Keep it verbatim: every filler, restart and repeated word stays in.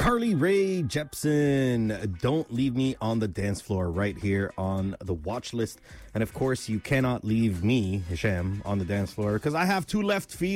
Carly Rae Jepsen, Don't Leave Me on the Dance Floor, right here on the watch list. And of course, you cannot leave me, Hisham, on the dance floor because I have two left feet.